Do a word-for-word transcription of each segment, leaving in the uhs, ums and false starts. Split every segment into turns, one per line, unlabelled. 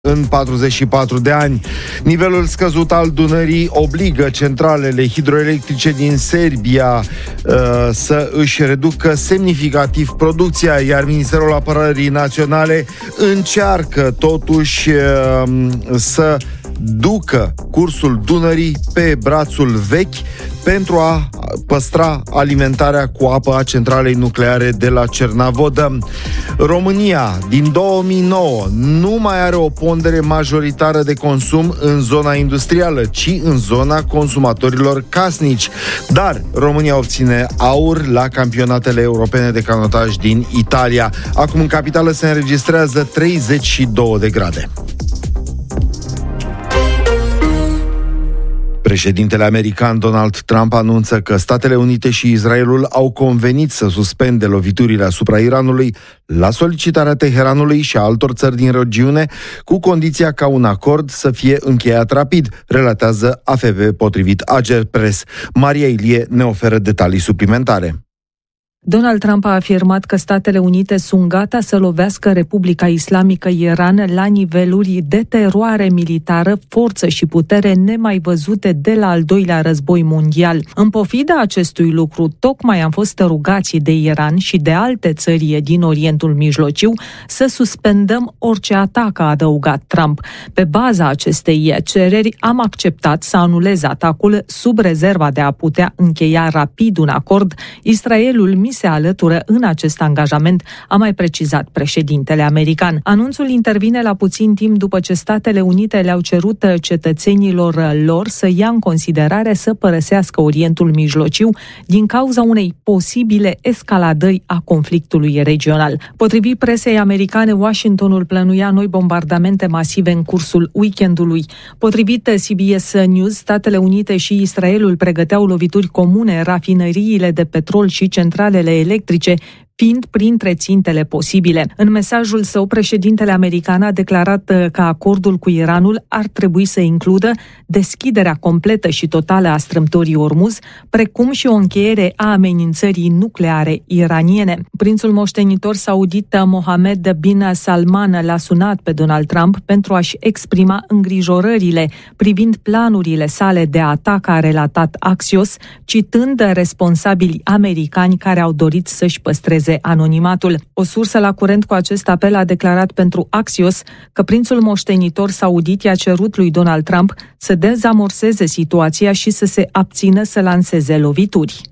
în patruzeci și patru de ani. Nivelul scăzut al Dunării obligă centralele hidroelectrice din Serbia uh, să își reducă semnificativ producția, iar Ministerul Apărării Naționale încearcă totuși uh, să ducă cursul Dunării pe brațul vechi pentru a păstra alimentarea cu apă a centralei nucleare de la Cernavodă. România, din două mii nouă, nu mai are o pondere majoritară de consum în zona industrială, ci în zona consumatorilor casnici. Dar România obține aur la campionatele europene de canotaj din Italia. Acum în capitală se înregistrează treizeci și două de grade. Președintele american Donald Trump anunță că Statele Unite și Israelul au convenit să suspende loviturile asupra Iranului la solicitarea Teheranului și a altor țări din regiune, cu condiția ca un acord să fie încheiat rapid, relatează A F P potrivit Agerpres. Maria Ilie ne oferă detalii suplimentare.
Donald Trump a afirmat că Statele Unite sunt gata să lovească Republica Islamică Iran la niveluri de teroare militară, forță și putere nemai văzute de la al doilea război mondial. În pofida acestui lucru, tocmai am fost rugați de Iran și de alte țări din Orientul Mijlociu să suspendăm orice atac, a adăugat Trump. Pe baza acestei cereri am acceptat să anulez atacul sub rezerva de a putea încheia rapid un acord. Israelul mi se alătură în acest angajament, a mai precizat președintele american. Anunțul intervine la puțin timp după ce Statele Unite le-au cerut cetățenilor lor să ia în considerare să părăsească Orientul Mijlociu din cauza unei posibile escaladări a conflictului regional. Potrivit presei americane, Washingtonul plănuia noi bombardamente masive în cursul weekendului. Potrivit C B S News, Statele Unite și Israelul pregăteau lovituri comune, rafinăriile de petrol și centralele electrice fiind printre țintele posibile. În mesajul său, președintele american a declarat că acordul cu Iranul ar trebui să includă deschiderea completă și totală a strâmtorii Ormuz, precum și o încheiere a amenințării nucleare iraniene. Prințul moștenitor saudit Mohammed bin Salman l-a sunat pe Donald Trump pentru a-și exprima îngrijorările privind planurile sale de atac, a relatat Axios, citând responsabili americani care au dorit să-și păstreze anonimatul. O sursă la curent cu acest apel a declarat pentru Axios că prințul moștenitor saudit i-a cerut lui Donald Trump să dezamorseze situația și să se abțină să lanseze lovituri.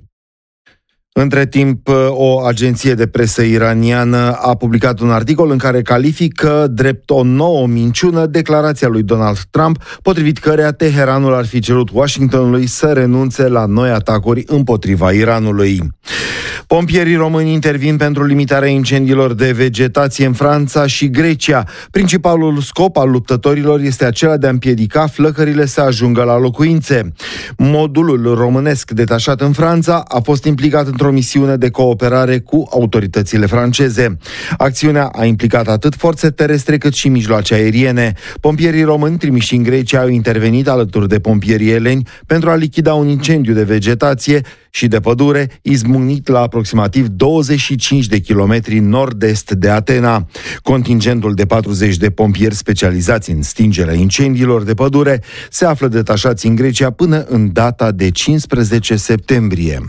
Între timp, o agenție de presă iraniană a publicat un articol în care califică drept o nouă minciună declarația lui Donald Trump, potrivit căreia Teheranul ar fi cerut Washingtonului să renunțe la noi atacuri împotriva Iranului. Pompierii români intervin pentru limitarea incendiilor de vegetație în Franța și Grecia. Principalul scop al luptătorilor este acela de a împiedica flăcările să ajungă la locuințe. Modulul românesc detașat în Franța a fost implicat într-o misiune de cooperare cu autoritățile franceze. Acțiunea a implicat atât forțe terestre cât și mijloace aeriene. Pompierii români trimiși în Grecia au intervenit alături de pompierii eleni pentru a lichida un incendiu de vegetație și de pădure izbucnit la aproximativ douăzeci și cinci de kilometri nord-est de Atena. Contingentul de patruzeci de pompieri specializați în stingerea incendiilor de pădure se află detașați în Grecia până în data de cincisprezece septembrie.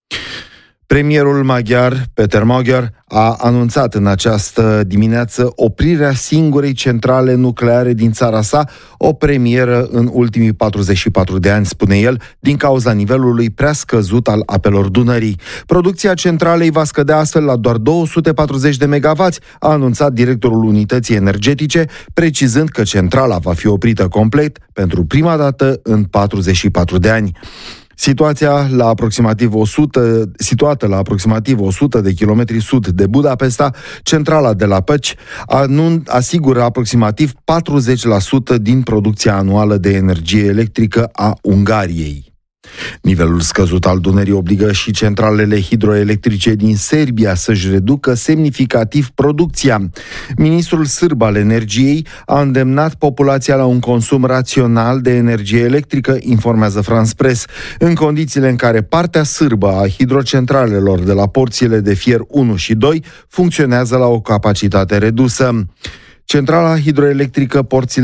Premierul maghiar, Peter Magyar, a anunțat în această dimineață oprirea singurei centrale nucleare din țara sa, o premieră în ultimii patruzeci și patru de ani, spune el, din cauza nivelului prea scăzut al apelor Dunării. Producția centralei va scădea astfel la doar două sute patruzeci de megavați, a anunțat directorul unității energetice, precizând că centrala va fi oprită complet pentru prima dată în patruzeci și patru de ani. Situația la aproximativ o sută, situată la aproximativ o sută de kilometri sud de Budapesta, centrala de la Păci anun, asigură aproximativ patruzeci la sută din producția anuală de energie electrică a Ungariei. Nivelul scăzut al Dunării obligă și centralele hidroelectrice din Serbia să-și reducă semnificativ producția. Ministrul sârb al energiei a îndemnat populația la un consum rațional de energie electrică, informează France Press, în condițiile în care partea sârbă a hidrocentralelor de la porțile de fier unu și doi funcționează la o capacitate redusă. Centrala hidroelectrică Porțile